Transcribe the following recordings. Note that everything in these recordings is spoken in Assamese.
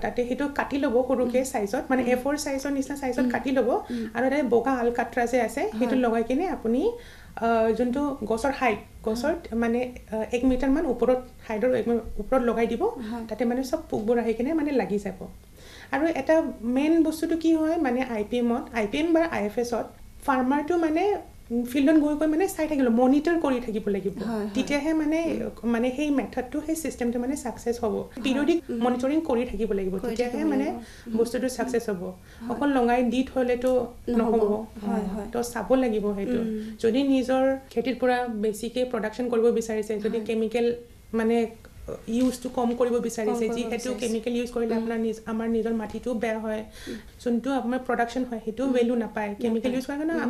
তাতে সেইটো কাটি ল'ব সৰুকৈ চাইজত মানে A4 চাইজৰ নিচিনা চাইজত কাটি ল'ব আৰু তাতে বগা আলকাট্ৰা যে আছে সেইটো লগাই কিনে আপুনি যোনটো গছৰ হাইট গছৰ মানে 1 মিটাৰমান ওপৰত হাইটৰ ওপৰত লগাই দিব তাতে মানে সব পোকবোৰ আহি কিনে মানে লাগি যাব আৰু এটা মেইন বস্তুটো কি হয় মানে IPM বা IFSত ফাৰ্মাৰটো মানে ফিল্ডত গৈ মানে চাই থাকিব মনিটৰ কৰি থাকিব লাগিব তেতিয়াহে মানে সেই মেথডটো সেই সিস্টেমটো মানে সাকসেস হ'ব পিৰিয়ডিক মনিটৰিং কৰি থাকিব লাগিব তেতিয়াহে মানে বস্তুটো সাকসেস হ'ব অকল লগাই দি থলেতো নহ'ব তো চাব লাগিব সেইটো যদি নিজৰ খেতিৰ পৰা বেছিকে প্ৰডাকশন কৰিব বিচাৰিছে যদি কেমিক্যাল মানে ইউজ টু কম কৰিব বিচাৰিছে যি হেতু কেমিক্যাল ইউজ কৰিলে আমাৰ নিজৰ মাটিটো বেয়া হয় যোনটো আমাৰ প্ৰডাকশন হয় হেতু ভ্যালু নাপায় কেমিক্যাল ইউজ কৰা না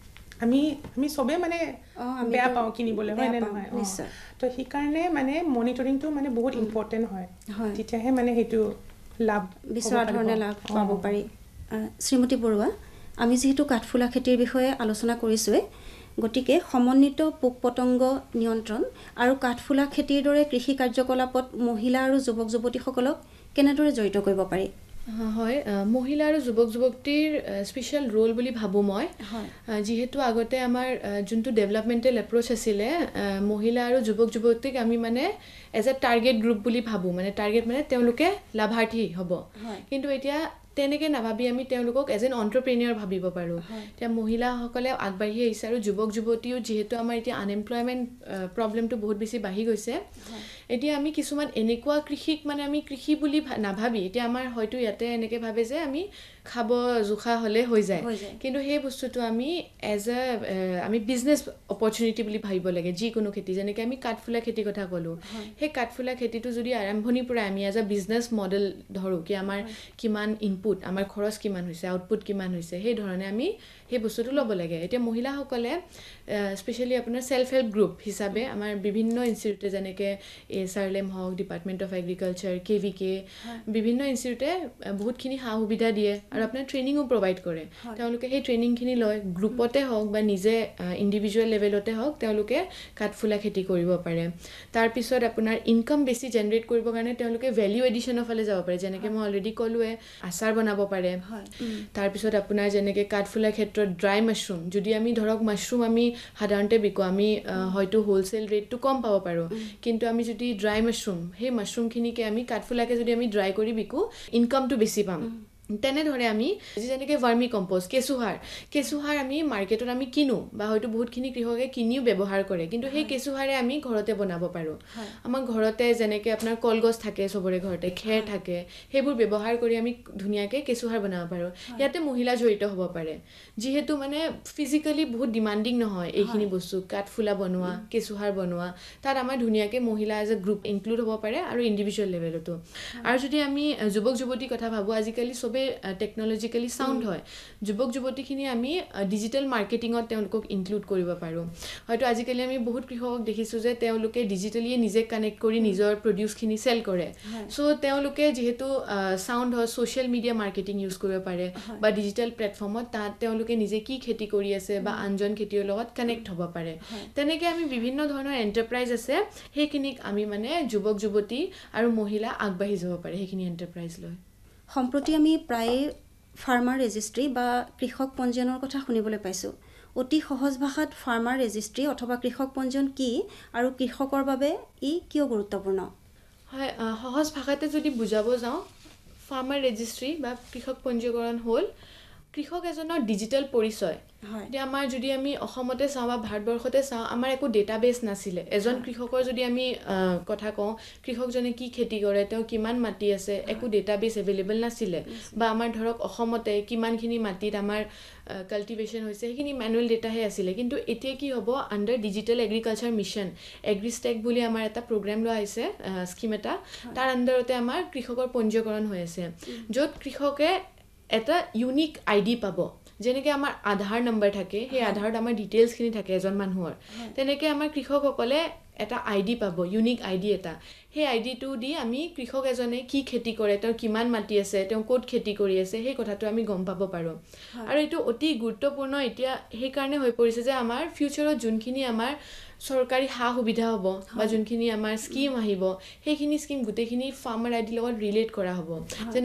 আমি সবে মানে বেয়া পাও কিনিবলৈ হয় না নহয় তো সেই কাৰণে মানে মনিটৰিংটো মানে বহুত ইম্পৰ্টেন্ট হয় তেতিয়াহে মানে হেতু লাভ বিচৰা ধৰণে লাভ পাব পাৰি শ্ৰীমতী বৰুৱা আমি যেহেতু কাঠফুলা খেতিৰ বিষয়ে আলোচনা কৰিছোৱে গতিকে সমন্বিত পোক-পতংগ নিয়ন্ত্ৰণ আৰু কাঠফুলা খেতিৰ দৰে কৃষি কাৰ্যকলাপত মহিলা আৰু যুৱক যুৱতীসকলক কেনেদৰে জড়িত কৰিব পাৰি হয় মহিলা আৰু যুৱক যুৱতীৰ স্পেশাল ৰোল বুলি ভাবো মই যেহেতু আগতে আমাৰ যোনটো ডেভেলপমেন্টাল এপ্ৰোচ আছিলে মহিলা আৰু যুৱক যুৱতীক আমি মানে এজ এ টাৰ্গেট গ্ৰুপ বুলি ভাবো মানে টাৰ্গেট মানে তেওঁলোকে লাভাৰ্থী হ'ব কিন্তু এতিয়া তেনেকে নাভাবি আমি তেওঁলোকক এজ এন এন্টাৰপ্ৰেনিয়ৰ ভাবিব পাৰো এতিয়া মহিলাসকলে আগবাঢ়ি আহিছে আৰু যুৱক যুৱতীও যেহেতু আমাৰ এতিয়া আনএমপ্লয়মেন্ট প্ৰবলেমটো বহুত বেছি বাঢ়ি গৈছে এতিয়া আমি কিছুমান এনেকুৱা কৃষিক মানে আমি কৃষি বুলি নাভাবি এতিয়া আমাৰ হয়তো ইয়াতে এনেকে ভাবে যে আমি খাব জুখা হলে হৈ যায় কিন্তু সেই বস্তুটো আমি এজ এ আমি বিজনেস অপৰচুনিটি বুলি ভাবিব লাগে যি কোনো খেতি যেনেকৈ আমি কাঠফুলা খেতি কথা ক'লো সেই কাঠফুলা খেতিটো যদি আৰম্ভণিৰ পৰা আমি এজ এ বিজনেস মডেল ধৰো কি আমাৰ কিমান ইনপুট আমাৰ খৰচ কিমান হৈছে আউটপুট কিমান হৈছে সেই ধৰণে আমি সেই বস্তুটো ল'ব লাগে এতিয়া মহিলাসকলে স্পেশালি আপোনাৰ সেলফ হেল্প গ্ৰুপ হিচাপে আমাৰ বিভিন্ন ইনষ্টিটিউটে যেনেকৈ SRLM হওক ডিপাৰ্টমেন্ট অফ এগ্ৰিকালচাৰ KVK বিভিন্ন ইনষ্টিটিউটে বহুতখিনি সা সুবিধা দিয়ে আৰু আপোনাৰ ট্ৰেইনিংও প্ৰভাইড কৰে তেওঁলোকে সেই ট্ৰেইনিংখিনি লয় গ্ৰুপতে হওক বা নিজে ইন্ডিভিজুৱেল লেভেলতে হওক তেওঁলোকে কাঠফুলা খেতি কৰিব পাৰে তাৰ পিছত আপোনাৰ ইনকাম বেছি জেনাৰেট কৰিব কাৰণে তেওঁলোকে ভ্যালু এডিশনৰ ফালে যাব পাৰে যেনেকৈ মই অলৰেডি ক'লোৱে আচাৰ বনাব পাৰে তাৰ পিছত আপোনাৰ যেনেকৈ কাঠফুলা ক্ষেত্ৰত ড্ৰাই মাশৰুম যদি আমি ধৰক মাশৰুম আমি সাধাৰণতে বিকো আমি হয়তো হোলসেল ৰেটটো কম পাব পাৰো কিন্তু আমি যদি ড্ৰাই মাশৰুম সেই মাশৰুমখিনিকে আমি কাঠফুলাকে যদি আমি ড্ৰাই কৰি বিকো ইনকামটো বেছি পাম তেনে ধৰে আমি যেনেকৈ ভাৰ্মি কম্পোষ্ট কেঁচুসাৰ আমি মাৰ্কেটত আমি কিনো বা হয়তো বহুতখিনি কৃষকে কিনিও ব্যৱহাৰ কৰে কিন্তু সেই কেঁচুসাৰে আমি ঘৰতে বনাব পাৰো আমাৰ ঘৰতে যেনেকৈ আপোনাৰ কলগছ থাকে সবৰে ঘৰতে খেৰ থাকে সেইবোৰ ব্যৱহাৰ কৰি আমি ধুনীয়াকৈ কেঁচুসাৰ বনাব পাৰো ইয়াতে মহিলা জড়িত হ'ব পাৰে যেহেতু মানে ফিজিক্যালি বহুত ডিমান্ডিং নহয় এইখিনি বস্তু কাঠফুলা বনোৱা কেঁচুসাৰ বনোৱা তাত আমাৰ ধুনীয়াকৈ মহিলা এজ এ গ্ৰুপ ইনক্লুড হ'ব পাৰে আৰু ইন্ডিভিজুৱেল লেভেলতো আৰু যদি আমি যুৱক যুৱতীৰ কথা ভাবো আজিকালি টেকনলজিক্যালি সাউন্ড হয় যুৱক যুৱতীখিনি আমি ডিজিটেল মাৰ্কেটিংত তেওঁলোকক ইনক্লুড কৰিব পাৰো হয়তো আজিকালি আমি বহুত কৃষকক দেখিছো যে তেওঁলোকে ডিজিটেলি নিজে কানেক্ট কৰি নিজৰ প্ৰডিউসখিনি সেল কৰে সো তেওঁলোকে যেহেতু সাউন্ড হয় সোশ্যাল মিডিয়া মাৰ্কেটিং ইউজ কৰিব পাৰে বা ডিজিটেল প্লেটফৰ্মত তাত তেওঁলোকে নিজে কি খেতি কৰি আছে বা আনজন খেতিৰ লগত কানেক্ট হ'ব পাৰে তেনেকৈ আমি বিভিন্ন ধৰণৰ এন্টাৰপ্ৰাইজ আছে সেইখিনিক আমি মানে যুৱক যুৱতী আৰু মহিলা আগবাঢ়ি যাব পাৰে সেইখিনি এন্টাৰপ্ৰাইজ লৈ সম্প্ৰতি আমি প্ৰায় ফাৰ্মাৰ ৰেজিষ্ট্ৰি বা কৃষক পঞ্জীয়নৰ কথা শুনিবলৈ পাইছোঁ অতি সহজ ভাষাত ফাৰ্মাৰ ৰেজিষ্ট্ৰি অথবা কৃষক পঞ্জীয়ন কি আৰু কৃষকৰ বাবে ই কিয় গুৰুত্বপূৰ্ণ হয় সহজ ভাষাতে যদি বুজাব যাওঁ ফাৰ্মাৰ ৰেজিষ্ট্ৰি বা কৃষক পঞ্জীকৰণ হ'ল কৃষক এজনৰ ডিজিটেল পৰিচয় এতিয়া আমাৰ যদি আমি অসমতে চাওঁ বা ভাৰতবৰ্ষতে চাওঁ আমাৰ একো ডেটাবেছ নাছিলে এজন কৃষকৰ যদি আমি কথা কওঁ কৃষকজনে কি খেতি কৰে তেওঁ কিমান মাটি আছে একো ডেটাবেছ এভেইলেবল নাছিলে বা আমাৰ ধৰক অসমতে কিমানখিনি মাটিত আমাৰ কাল্টিভেশ্যন হৈছে সেইখিনি মেনুৱেল ডেটাহে আছিলে কিন্তু এতিয়া কি হ'ব আণ্ডাৰ ডিজিটেল এগ্ৰিকালচাৰ মিছন এগ্ৰিষ্টেক বুলি আমাৰ এটা প্ৰগ্ৰাম লোৱা হৈছে স্কিম এটা তাৰ আণ্ডাৰতে আমাৰ কৃষকৰ পঞ্জীকৰণ হৈ আছে য'ত কৃষকে এটা ইউনিক আইডি পাব যেনেকৈ আমাৰ আধাৰ নম্বৰ থাকে সেই আধাৰত আমাৰ ডিটেইলছখিনি থাকে এজন মানুহৰ তেনেকৈ আমাৰ কৃষকসকলে এটা আইডি পাব ইউনিক আইডি এটা সেই আইডিটো দি আমি কৃষক এজনে কি খেতি কৰে তেওঁ কিমান মাটি আছে তেওঁ ক'ত খেতি কৰি আছে সেই কথাটো আমি গম পাব পাৰোঁ আৰু এইটো অতি গুৰুত্বপূৰ্ণ এতিয়া সেইকাৰণে হৈ পৰিছে যে আমাৰ ফিউচাৰত যোনখিনি আমাৰ চৰকাৰী সা সুবিধা হ'ব বা যোনখিনি আমাৰ স্কিম আহিব সেইখিনি স্কিম গোটেইখিনি ফাৰ্মাৰ আইডিৰ লগত ৰিলেট কৰা হ'ব